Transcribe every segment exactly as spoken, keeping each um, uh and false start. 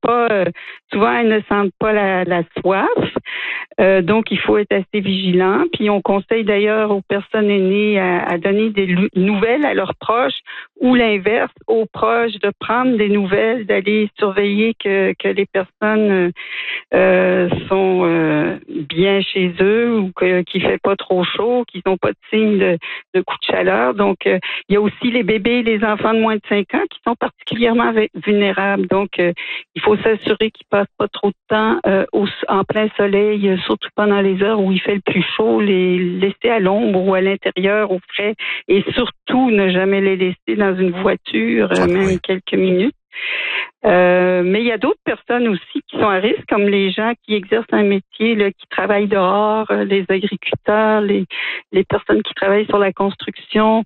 pas, euh, souvent elles ne sentent pas la, la soif. Euh, donc, il faut être assez vigilant. Puis, on conseille d'ailleurs aux personnes aînées à, à donner des l- nouvelles à leurs proches ou l'inverse, aux proches de prendre des nouvelles, d'aller surveiller que, que les personnes euh, sont euh, bien chez eux ou que, qu'il fait pas trop chaud, qu'ils n'ont pas de signe de, de coup de chaleur. Donc, euh, il y a aussi les bébés et les enfants de moins de cinq ans qui sont particulièrement v- vulnérables. Donc, euh, il faut s'assurer qu'ils passent pas trop de temps euh, au, en plein soleil, surtout pendant les heures où il fait le plus chaud, les laisser à l'ombre ou à l'intérieur au frais et surtout ne jamais les laisser dans une voiture, euh, même oui. quelques minutes. Euh, mais il y a d'autres personnes aussi qui sont à risque, comme les gens qui exercent un métier, là, qui travaillent dehors, les agriculteurs, les, les personnes qui travaillent sur la construction.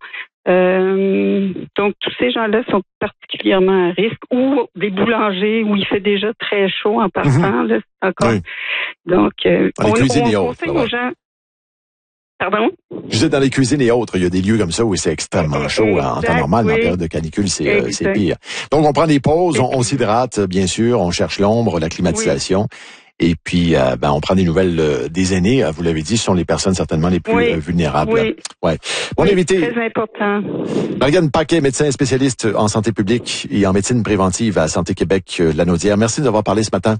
Euh, donc, tous ces gens-là sont particulièrement à risque. Ou des boulangers où il fait déjà très chaud en partant. Mm-hmm. Là, c'est encore. Oui. Donc, euh, on, on conseille autres, aux gens... Pardon? Je disais dans les cuisines et autres, il y a des lieux comme ça où c'est extrêmement chaud. Exact, en temps normal, oui. Dans la période de canicule, c'est, euh, c'est pire. Donc, on prend des pauses, on, on s'hydrate, bien sûr, on cherche l'ombre, la climatisation. Oui. Et puis, euh, ben, on prend des nouvelles euh, des aînés. Vous l'avez dit, ce sont les personnes certainement les plus oui. euh, vulnérables. Oui. Ouais. Mon oui, invité. Très important. Marianne Paquet, médecin spécialiste en santé publique et en médecine préventive à Santé Québec euh, Lanaudière. Merci de nous avoir parlé ce matin.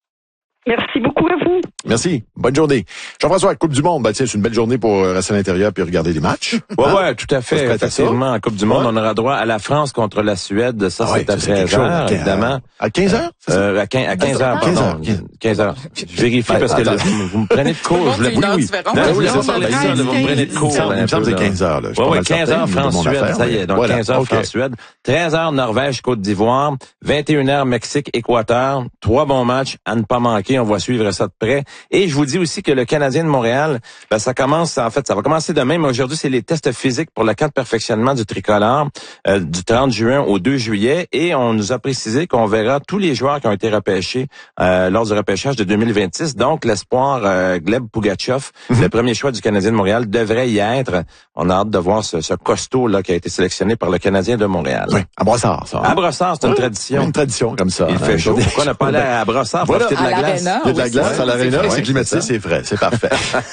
Merci beaucoup à vous. Merci. Bonne journée. Jean-François, Coupe du Monde, ben, tiens, c'est une belle journée pour rester à l'intérieur puis regarder des matchs. Ouais, hein? ouais, tout à fait. Effectivement, en Coupe du Monde, ouais. On aura droit à la France contre la Suède. Ça, ah c'est ouais, à treize heures, évidemment. À quinze heures? Euh, à quinze heures, pardon. quinze heures. Je vérifie ben, parce attends. que le, vous me prenez de court. Je voulais, oui, oui. Non, oui, c'est ça, ça, vous me prenez de court. Il me semble que c'est quinze heures, là. Oui, oui, quinze heures, France-Suède. Ça y est. Donc, quinze heures, France-Suède. treize heures, Norvège-Côte d'Ivoire. vingt et une heures, Mexique-Équateur. Trois bons matchs à ne pas manquer. On va suivre ça de près. Et je vous dis aussi que le Canadien de Montréal, ben, ça commence, en fait, ça va commencer demain, mais aujourd'hui, c'est les tests physiques pour le camp de perfectionnement du tricolore, euh, du trente juin au deux juillet. Et on nous a précisé qu'on verra tous les joueurs qui ont été repêchés euh, lors du repêchage de deux mille vingt-six. Donc, l'espoir euh, Gleb Pugachev, mm-hmm. le premier choix du Canadien de Montréal, devrait y être. On a hâte de voir ce, ce costaud là qui a été sélectionné par le Canadien de Montréal. Oui, à Brossard, ça. Hein? À Brossard, c'est une oui, tradition. Une tradition comme ça. Il fait chaud. Pourquoi ne pas aller à Brossard pour profiter de la glace? Il y a de la glace à l'aréna, c'est climatisé, c'est vrai, c'est parfait.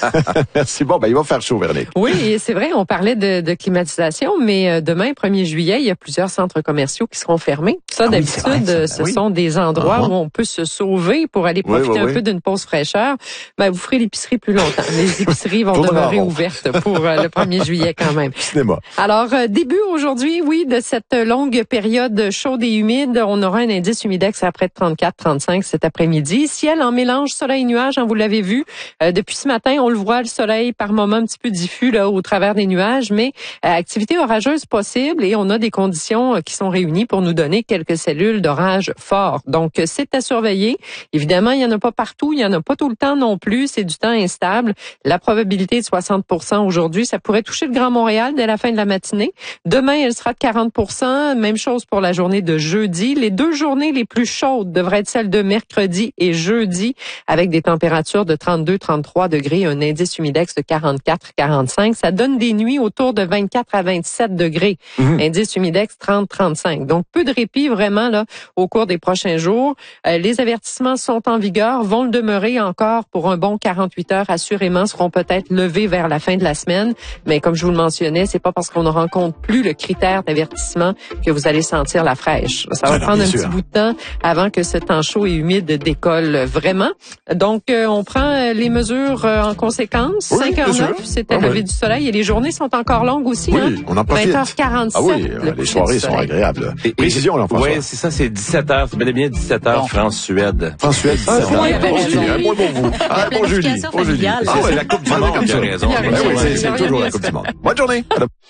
Merci. Bon, ben il va faire chaud, Véronique. Oui, c'est vrai, on parlait de, de climatisation, mais demain, premier juillet, il y a plusieurs centres commerciaux qui seront fermés. Ça, ah d'habitude, oui, vrai, ce oui. sont des endroits uh-huh. où on peut se sauver pour aller profiter oui, oui, un oui. peu d'une pause fraîcheur. Ben, vous ferez l'épicerie plus longtemps. Les épiceries vont demeurer ouvertes pour euh, le premier juillet quand même. Cinéma. Alors, euh, début aujourd'hui, oui, de cette longue période chaude et humide. On aura un indice humidex à près de trente-quatre trente-cinq cet après-midi. Ciel en mélange soleil-nuage, hein, vous l'avez vu. Euh, depuis ce matin, on le voit, le soleil par moments un petit peu diffus là au travers des nuages, mais euh, activité orageuse possible et on a des conditions euh, qui sont réunies pour nous donner quelques cellules d'orage fort. Donc, euh, c'est à surveiller. Évidemment, il y en a pas partout, il y en a pas tout le temps non plus. C'est du temps instable. La probabilité de soixante pour cent aujourd'hui, ça pourrait toucher le Grand Montréal dès la fin de la matinée. Demain, elle sera de quarante pour cent. Même chose pour la journée de jeudi. Les deux journées les plus chaudes devraient être celles de mercredi et jeudi, avec des températures de trente-deux trente-trois degrés, un indice humidex de quarante-quatre quarante-cinq. Ça donne des nuits autour de vingt-quatre à vingt-sept degrés. Mmh. Indice humidex trente trente-cinq. Donc, peu de répit vraiment là au cours des prochains jours. Euh, les avertissements sont en vigueur, vont le demeurer encore pour un bon quarante-huit heures. Assurément, seront peut-être levés vers la fin de la semaine. Mais comme je vous le mentionnais, c'est pas parce qu'on ne rencontre plus le critère d'avertissement que vous allez sentir la fraîche. Ça va prendre un petit bout de temps avant que ce temps chaud et humide décolle vraiment. Donc, euh, on prend les mesures euh, en conséquence. Oui, cinq heures neuf, c'était ah, le lever oui. du soleil. Et les journées sont encore longues aussi. Oui, hein? on en profite. vingt heures quarante-sept. Ah oui, les soirées sont agréables. Et, Précision, là, François. Oui, c'est ça, c'est dix-sept heures. C'est bel et bien dix-sept heures, bon. France-Suède. France-Suède, dix-sept heures. Un point pour vous. Un pour Julie. Pour Julie. Ah oui, la Coupe du Monde, tu as raison. C'est toujours la Coupe du Monde. Bonne journée.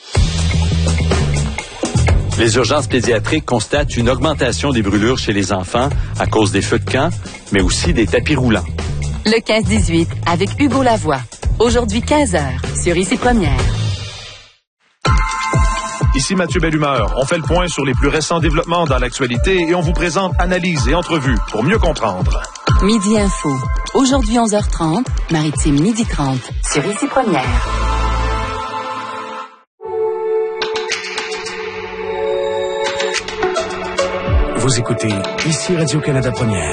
Les urgences pédiatriques constatent une augmentation des brûlures chez les enfants à cause des feux de camp, mais aussi des tapis roulants. Le quinze dix-huit avec Hugo Lavoie. Aujourd'hui quinze heures sur Ici Première. Ici Mathieu Bellumeur. On fait le point sur les plus récents développements dans l'actualité et on vous présente analyses et entrevues pour mieux comprendre. Midi Info. Aujourd'hui onze heures trente, Maritime midi trente sur Ici Première. Vous écoutez Ici Radio-Canada Première.